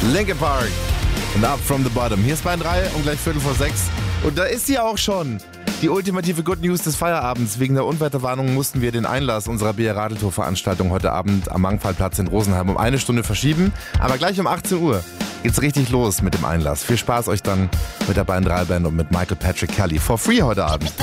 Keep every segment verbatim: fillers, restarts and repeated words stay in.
Linkin Park und Up From The Bottom. Hier ist Bayern drei und gleich Viertel vor sechs. Und da ist sie auch schon. Die ultimative Good News des Feierabends. Wegen der Unwetterwarnung mussten wir den Einlass unserer B R-Radeltour-Veranstaltung heute Abend am Mangfallplatz in Rosenheim um eine Stunde verschieben. Aber gleich um achtzehn Uhr geht's richtig los mit dem Einlass. Viel Spaß euch dann mit der Bayern drei Band und mit Michael Patrick Kelly. For free heute Abend.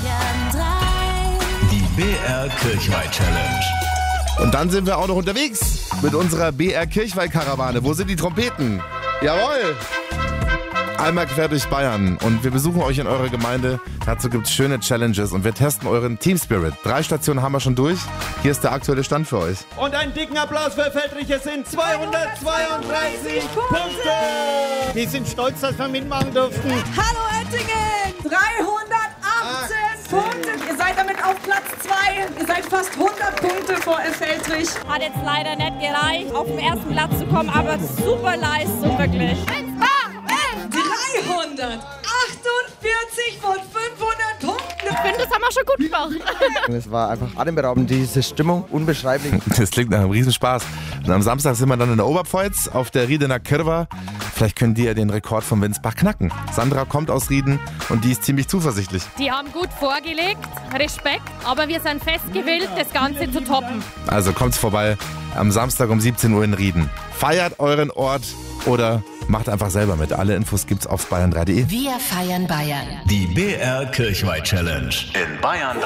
Die B R Kirchweih Challenge. Und dann sind wir auch noch unterwegs mit unserer B R Kirchweih-Karawane. Wo sind die Trompeten? Jawohl! Einmal quer durch Bayern und wir besuchen euch in eurer Gemeinde. Dazu gibt es schöne Challenges und wir testen euren Team Spirit. Drei Stationen haben wir schon durch. Hier ist der aktuelle Stand für euch. Und einen dicken Applaus für Feldrich. Es sind zweihundertzweiunddreißig Punkte. Wir sind stolz, dass wir mitmachen durften. Hallo Oettingen! dreihundertachtzehn Punkte. Ihr seid damit auf Platz zwei. Ihr seid fast hundert Punkte vor Feldrich. Hat jetzt leider nicht gereicht, auf den ersten Platz zu kommen, aber super Leistung, wirklich. dreihundertachtundvierzig von fünfhundert Punkten. Ich finde, das haben wir schon gut gemacht. Es war einfach atemberaubend, diese Stimmung, unbeschreiblich. Das klingt nach einem Riesenspaß. Und am Samstag sind wir dann in der Oberpfalz auf der Riedener Kirwa. Vielleicht können die ja den Rekord von Winsbach knacken. Sandra kommt aus Rieden und die ist ziemlich zuversichtlich. Die haben gut vorgelegt, Respekt, aber wir sind fest gewillt, das Ganze zu toppen. Also kommt's vorbei am Samstag um siebzehn Uhr in Rieden. Feiert euren Ort oder macht einfach selber mit. Alle Infos gibt's auf bayern drei punkt de. Wir feiern Bayern. Die B R Kirchweih Challenge in Bayern